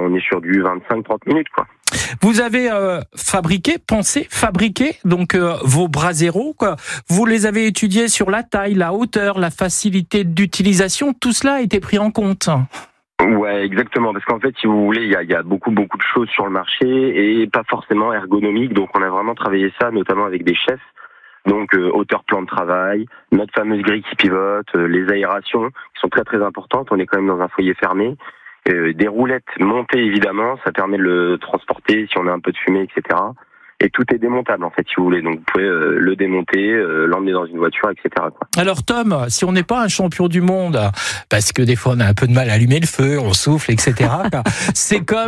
on est sur du 25-30 minutes, quoi. Vous avez pensé fabriquer donc vos braseros, quoi. Vous les avez étudiés sur la taille, la hauteur, la facilité d'utilisation. Tout cela a été pris en compte. Ouais, exactement. Parce qu'en fait, si vous voulez, il y a beaucoup de choses sur le marché et pas forcément ergonomiques. Donc, on a vraiment travaillé ça, notamment avec des chefs. Donc, hauteur plan de travail, notre fameuse grille qui pivote, les aérations qui sont très très importantes. On est quand même dans un foyer fermé. Des roulettes montées, évidemment, ça permet de le transporter si on a un peu de fumée, etc. Et tout est démontable, en fait, si vous voulez. Donc, vous pouvez le démonter, l'emmener dans une voiture, etc., quoi. Alors, Tom, si on n'est pas un champion du monde, parce que des fois, on a un peu de mal à allumer le feu, on souffle, etc., c'est quand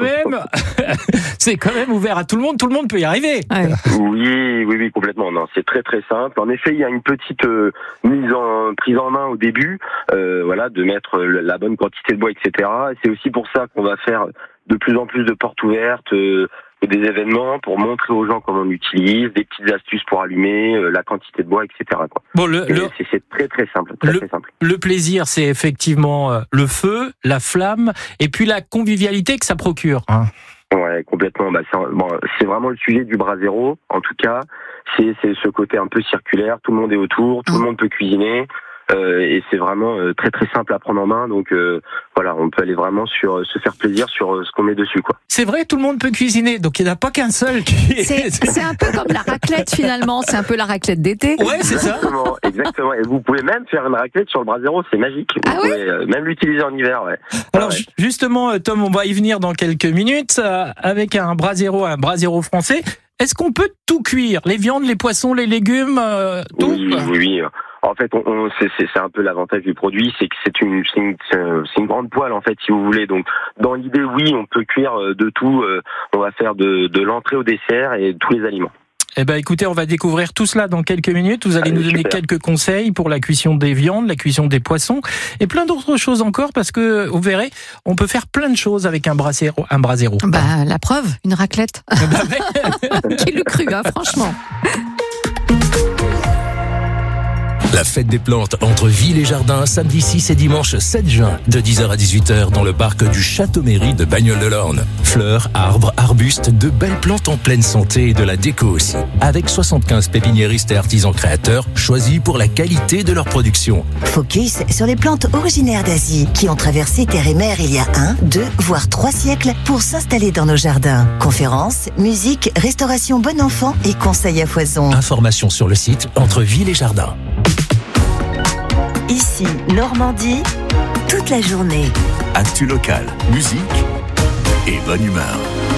même ouvert à tout le monde. Tout le monde peut y arriver. Ouais. Oui, complètement. Non, c'est très, très simple. En effet, il y a une petite prise en main au début, de mettre la bonne quantité de bois, etc. C'est aussi pour ça qu'on va faire de plus en plus de portes ouvertes, des événements pour montrer aux gens comment on utilise, des petites astuces pour allumer, la quantité de bois, etc., quoi. Bon, c'est très très simple, très simple. Le plaisir, c'est effectivement le feu, la flamme, et puis la convivialité que ça procure. Ouais, complètement. C'est vraiment le sujet du brasero. En tout cas, c'est ce côté un peu circulaire. Tout le monde est autour, tout le monde peut cuisiner. Et c'est vraiment très très simple à prendre en main, donc on peut aller vraiment se faire plaisir sur ce qu'on met dessus, quoi. C'est vrai, tout le monde peut cuisiner, donc il n'y en a pas qu'un seul qui... C'est un peu comme la raclette finalement, c'est un peu la raclette d'été. Ouais, c'est ça. Exactement. Et vous pouvez même faire une raclette sur le brasero, c'est magique. Vous pouvez même l'utiliser en hiver, ouais. Alors justement, Tom, on va y venir dans quelques minutes avec un brasero français. Est-ce qu'on peut tout cuire? Les viandes, les poissons, les légumes, tout? Oui. En fait, c'est un peu l'avantage du produit, c'est que c'est une grande poêle, en fait, si vous voulez. Donc, dans l'idée, oui, on peut cuire de tout. On va faire de l'entrée au dessert et tous les aliments. Eh ben, écoutez, on va découvrir tout cela dans quelques minutes. Vous allez nous donner quelques conseils pour la cuisson des viandes, la cuisson des poissons et plein d'autres choses encore, parce que vous verrez, on peut faire plein de choses avec un brasero. La preuve, une raclette. Qui l'eût cru, franchement. La fête des plantes entre Ville et Jardin, samedi 6 et dimanche 7 juin, de 10h à 18h dans le parc du Château-Mairie de Bagnoles-de-l'Orne. Fleurs, arbres, arbustes, de belles plantes en pleine santé et de la déco aussi. Avec 75 pépiniéristes et artisans créateurs choisis pour la qualité de leur production. Focus sur les plantes originaires d'Asie qui ont traversé terre et mer il y a 1, 2, voire 3 siècles pour s'installer dans nos jardins. Conférences, musique, restauration bon enfant et conseils à foison. Informations sur le site Entre Ville et Jardin. Ici, Normandie, toute la journée. Actu local, musique et bonne humeur.